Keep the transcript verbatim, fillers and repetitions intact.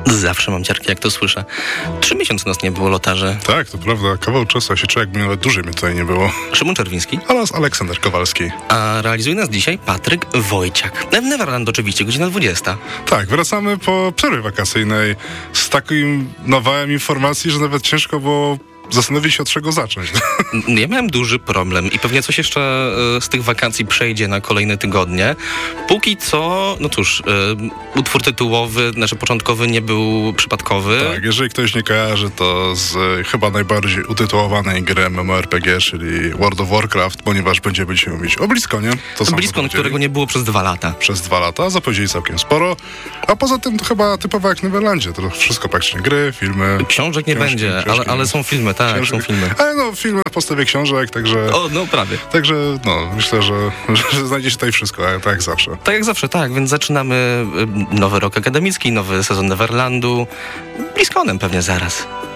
Zawsze mam ciarki, jak to słyszę. Trzy miesiące nas nie było, lotarzy. Tak, to prawda. Kawał czasu, ja się czuję, jakby nawet dłużej mnie tutaj nie było. Szymon Czerwiński. Oraz Aleksander Kowalski. A realizuje nas dzisiaj Patryk Wojciak. Neverland oczywiście, godzina dwudziesta. Tak, wracamy po przerwie wakacyjnej z takim nawałem informacji, że nawet ciężko było zastanowić się, od czego zacząć. Ja miałem duży problem i pewnie coś jeszcze y, z tych wakacji przejdzie na kolejne tygodnie. Póki co, no cóż, y, utwór tytułowy, znaczy początkowy nie był przypadkowy. Tak, jeżeli ktoś nie kojarzy, to z y, chyba najbardziej utytułowanej gry MMORPG, czyli World of Warcraft, ponieważ będziemy dzisiaj mówić o Bliskonie. To sam Bliskon, którego nie było przez dwa lata. Przez dwa lata, zapowiedzieli całkiem sporo, a poza tym to chyba typowo jak w Neverlandzie, to wszystko praktycznie gry, filmy. Książek nie książki, będzie, książki, ale, ale są filmy. Tak, książek. Są filmy. Ale no, filmy na podstawie książek, także... O, no prawie. Także, no, myślę, że, że znajdzie się tutaj wszystko, tak jak zawsze. Tak jak zawsze, tak, więc zaczynamy nowy rok akademicki, nowy sezon Neverlandu. Bliskonem pewnie zaraz.